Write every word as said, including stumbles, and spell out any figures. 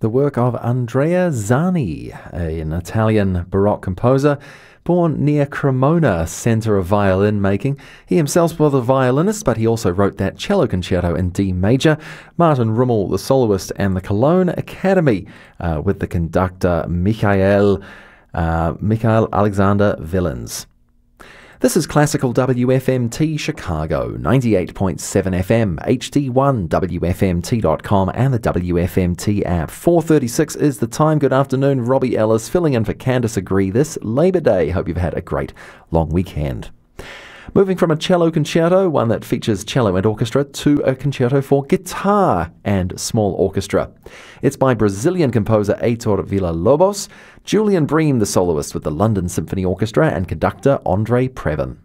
the work of Andrea Zani, an Italian Baroque composer born near Cremona, a centre of violin making. He himself was a violinist, but he also wrote that cello concerto in D major. Martin Rummel, the soloist, and the Cologne Academy uh, with the conductor Michael, uh, Michael Alexander Villens. This is Classical W F M T Chicago, ninety-eight point seven F M, H D one, W F M T dot com and the W F M T app. four thirty-six is the time. Good afternoon, Robbie Ellis filling in for Candice Agree this Labour Day. Hope you've had a great long weekend. Moving from a cello concerto, one that features cello and orchestra, to a concerto for guitar and small orchestra. It's by Brazilian composer Heitor Villa-Lobos, Julian Bream the soloist with the London Symphony Orchestra, and conductor Andre Previn.